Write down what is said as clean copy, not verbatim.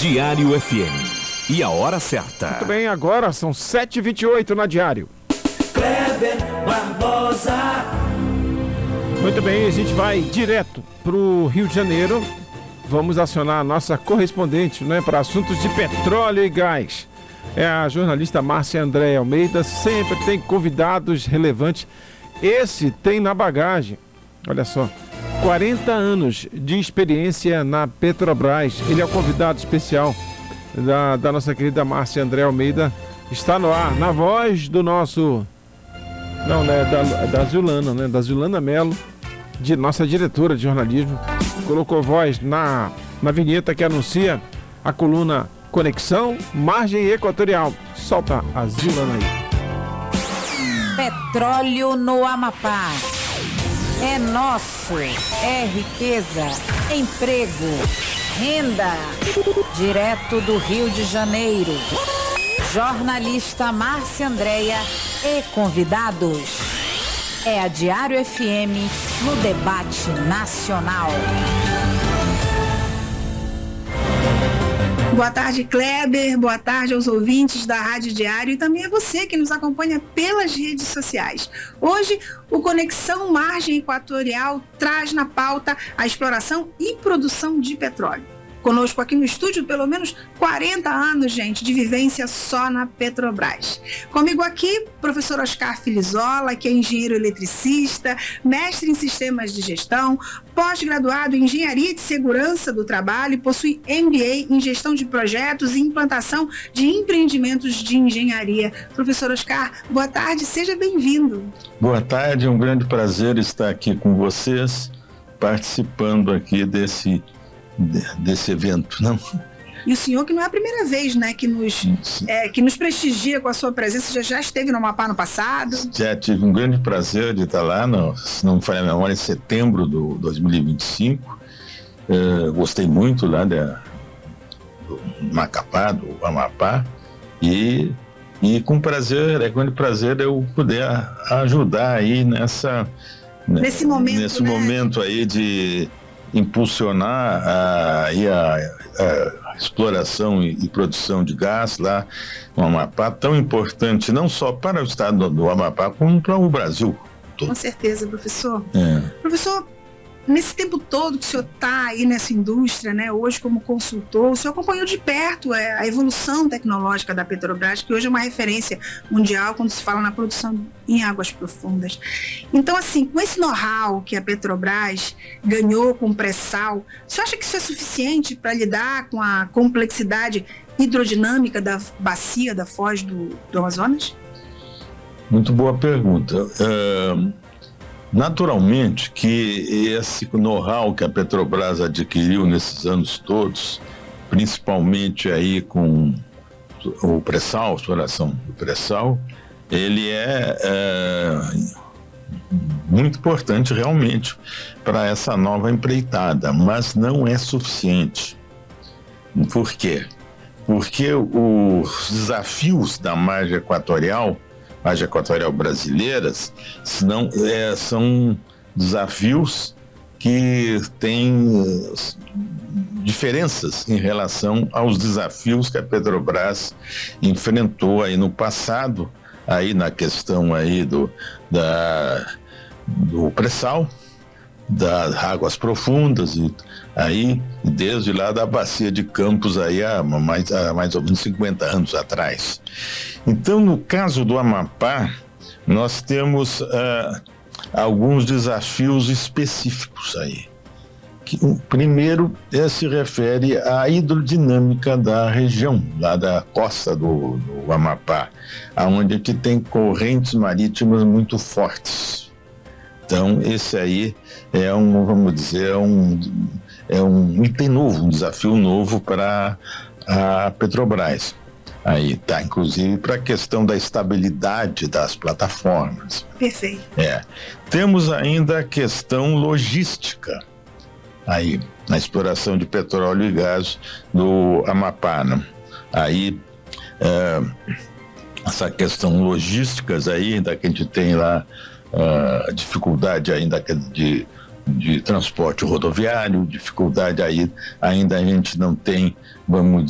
Diário FM. E a hora certa. Muito bem, agora são 7h28 na Diário. Kleber Barbosa. Muito bem, a gente vai direto pro Rio de Janeiro. Vamos acionar a nossa correspondente, né, para assuntos de petróleo e gás. É a jornalista Márcia Andréia Almeida, sempre tem convidados relevantes. Esse tem na bagagem, olha só, 40 anos de experiência na Petrobras. Ele é o convidado especial da nossa querida Márcia Andréia Almeida. Está no ar, na voz do nosso... Não, né, da Zulana, né, da Zulana Mello, de nossa diretora de jornalismo. Colocou voz na vinheta que anuncia a coluna Conexão Margem Equatorial. Solta a Zulana aí. Petróleo no Amapá. É nosso. É riqueza, emprego, renda. Direto do Rio de Janeiro. Jornalista Márcia Andréia e convidados. É a Diário FM no debate nacional. Boa tarde, Kleber. Boa tarde aos ouvintes da Rádio Diário e também a você que nos acompanha pelas redes sociais. Hoje, o Conexão Margem Equatorial traz na pauta a exploração e produção de petróleo. Conosco aqui no estúdio, pelo menos 40 anos, gente, de vivência só na Petrobras. Comigo aqui, professor Oscar Filizola, que é engenheiro eletricista, mestre em sistemas de gestão, pós-graduado em engenharia de segurança do trabalho e possui MBA em gestão de projetos e implantação de empreendimentos de engenharia. Professor Oscar, boa tarde, seja bem-vindo. Boa tarde, é um grande prazer estar aqui com vocês, participando aqui desse evento, não? E o senhor que não é a primeira vez, né, que nos prestigia com a sua presença, já esteve no Amapá no passado? Já tive um grande prazer de estar lá, se não me falha a memória, em setembro de 2025. Gostei muito lá do Macapá, do Amapá, e com prazer, é grande prazer eu poder ajudar aí nesse momento aí de impulsionar a exploração e produção de gás lá no Amapá, tão importante não só para o estado do Amapá, como para o Brasil todo. Com certeza, professor. Professor, nesse tempo todo que o senhor está aí nessa indústria, né, hoje como consultor, o senhor acompanhou de perto a evolução tecnológica da Petrobras, que hoje é uma referência mundial quando se fala na produção em águas profundas. Então, assim, com esse know-how que a Petrobras ganhou com o pré-sal, o senhor acha que isso é suficiente para lidar com a complexidade hidrodinâmica da bacia da Foz do Amazonas? Muito boa pergunta. Naturalmente que esse know-how que a Petrobras adquiriu nesses anos todos, principalmente aí com o pré-sal, a exploração do pré-sal, ele é muito importante realmente para essa nova empreitada, mas não é suficiente. Por quê? Porque os desafios da margem equatorial brasileiras, são desafios que têm diferenças em relação aos desafios que a Petrobras enfrentou aí no passado, aí na questão aí do pré-sal, das águas profundas, e aí desde lá da bacia de Campos aí há mais ou menos 50 anos atrás. Então, no caso do Amapá, nós temos alguns desafios específicos aí. O primeiro se refere à hidrodinâmica da região, lá da costa do Amapá, onde aqui tem correntes marítimas muito fortes. Então, esse aí é um item novo, um desafio novo para a Petrobras. Aí tá, inclusive, para a questão da estabilidade das plataformas. Perfeito. Temos ainda a questão logística, aí, na exploração de petróleo e gás do Amapá, né? Aí, essa questão logísticas aí, ainda que a gente tem lá a dificuldade ainda de transporte rodoviário, dificuldade aí, ainda a gente não tem, vamos